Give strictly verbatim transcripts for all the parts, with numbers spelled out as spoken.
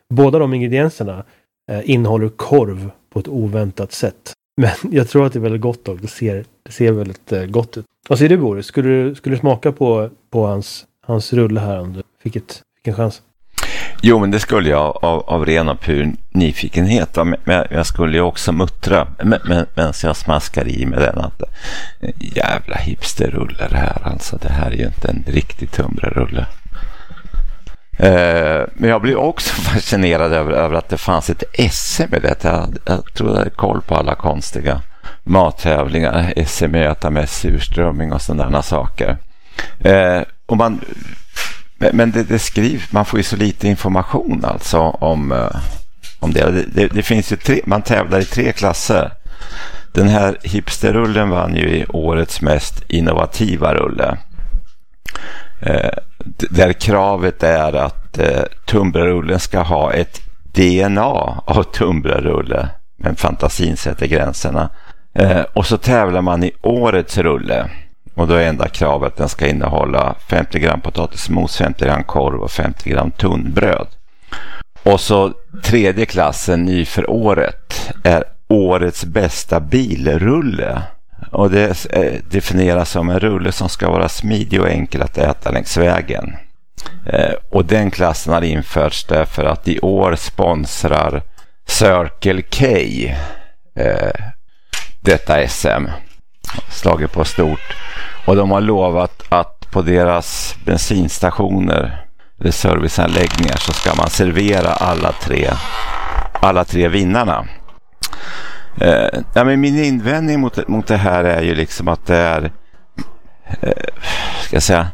båda de ingredienserna eh, innehåller korv på ett oväntat sätt. Men jag tror att det är väldigt gott och det ser, det ser väldigt eh, gott ut. Vad säger du, Boris? Skulle du, skulle du smaka på, på hans, hans rulle här om du fick, ett, fick en chans? Jo, men det skulle jag av, av ren och pur nyfikenhet. Men jag skulle ju också muttra medan jag smaskar i med den att jävla hipsterrulle det här. Alltså det här är ju inte en riktig Tumbrarulle. Eh, men jag blev också fascinerad över, över att det fanns ett S M i det. Jag, jag tror jag hade koll på alla konstiga mattävlingar. S M äta med surströmming och sådana saker. Eh, och man... Men det, det skrivs, man får ju så lite information alltså om, om det. Det, det. Det finns ju tre, man tävlar i tre klasser. Den här hipsterrullen vann ju i årets mest innovativa rulle. Eh, där kravet är att eh, Tumbrarullen ska ha ett D N A av Tumbrarulle. Men fantasin sätter gränserna. Eh, och så tävlar man i årets rulle. Och då är enda kravet att den ska innehålla femtio gram potatismos, femtio gram korv och femtio gram tunnbröd. Och så tredje klassen, ny för året, är årets bästa bilrulle. Och det definieras som en rulle som ska vara smidig och enkel att äta längs vägen. Och den klassen har införts därför att i år sponsrar Circle K detta S M. Slaget på stort. Och de har lovat att på deras bensinstationer eller serviceanläggningar så ska man servera alla tre alla tre vinnarna. Eh, ja, men min invändning mot, mot det här är ju liksom att det är eh, ska jag säga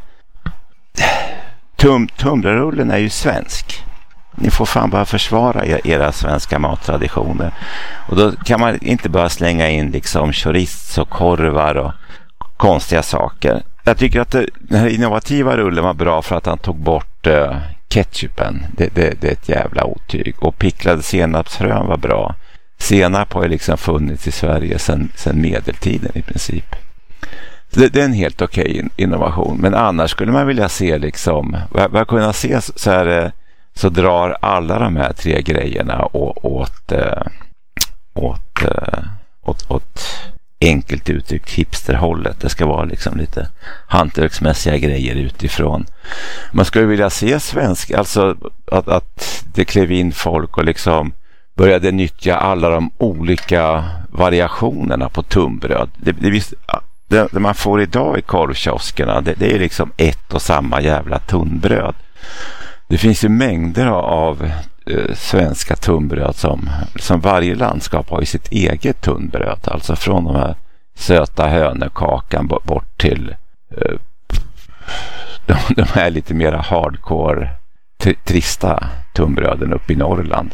tum, Tumbrarullen är ju svensk. Ni får fan bara försvara er, era svenska mattraditioner. Och då kan man inte bara slänga in liksom chorizo och korvar och konstiga saker. Jag tycker att det, den här innovativa rullen var bra för att han tog bort uh, ketchupen. Det, det, det är ett jävla otyg. Och picklade senapsfrön var bra. Senap har ju liksom funnits i Sverige sedan, sedan medeltiden i princip. Det, det är en helt okej innovation. Men annars skulle man vilja se liksom, vad jag kunna se så här, så drar alla de här tre grejerna åt, åt, åt, åt, åt enkelt uttryckt hipsterhållet. Det ska vara liksom lite hantverksmässiga grejer utifrån. Man skulle vilja se svensk, alltså att, att det klev in folk och liksom började nyttja alla de olika variationerna på tunnbröd. Det, det, visst, det, det man får idag i korvkioskerna, det, det är liksom ett och samma jävla tunnbröd. Det finns ju mängder av eh, svenska tunnbröd som, som varje landskap har i sitt eget tunnbröd. Alltså från de här söta hönökakan bort till eh, de, de här lite mera hardcore t- trista tunnbröden uppe i Norrland.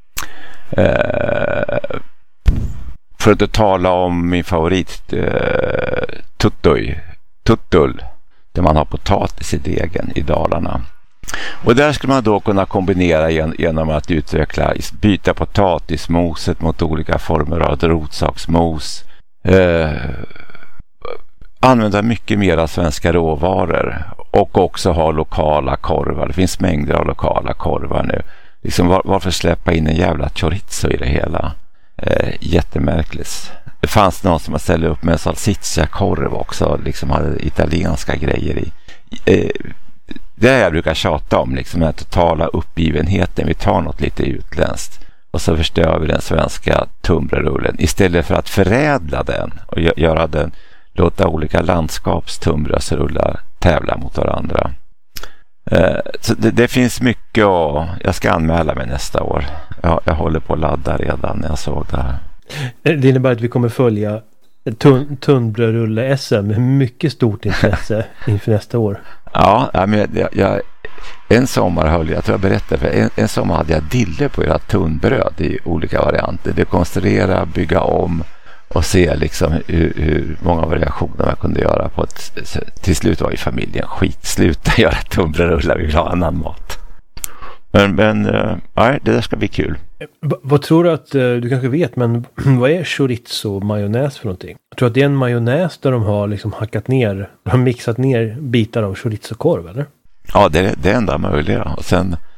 Eh, för att tala om min favorit eh, tuttuj, tuttull, där man har potatis i degen i Dalarna. Och där skulle man då kunna kombinera gen- genom att utveckla, byta potatismoset mot olika former av rotsaksmos. Eh, använda mycket mer av svenska råvaror och också ha lokala korvar. Det finns mängder av lokala korvar nu. Liksom var, varför släppa in en jävla chorizo i det hela? Eh, jättemärkligt. Det fanns någon som ställde upp med en salsiccia-korv också. Liksom hade italienska grejer i. Eh, det är jag brukar tjata om. Liksom den totala uppgivenheten. Vi tar något lite utländskt. Och så förstör vi den svenska Tumbrarullen. Istället för att förädla den. Och gö- göra den. Låta olika landskaps Tumbrarullar tävla mot varandra. Uh, så det, det finns mycket och jag ska anmäla mig nästa år. Jag, jag håller på att ladda redan när jag såg det här. Det innebär att vi kommer följa tun- Tumbrarulle-S M med mycket stort intresse inför nästa år. Ja, men jag, jag, en sommar höll jag, jag tror jag berättade för en, en sommar hade jag dille på era tunnbröd i olika varianter. Dekonstruera, bygga om och se liksom hur, hur många variationer man kunde göra på ett, till slut var ju familjen skit, sluta göra Tumbrarullar, vi vill ha annan mat. Men, men äh, nej, det där ska bli kul. V- vad tror du att, du kanske vet, men vad är chorizo majonnäs för någonting? Jag tror att det är en majonnäs där de har liksom hackat ner, de har mixat ner bitar av chorizo-korv, eller? Ja, det är det enda möjliga. Och sen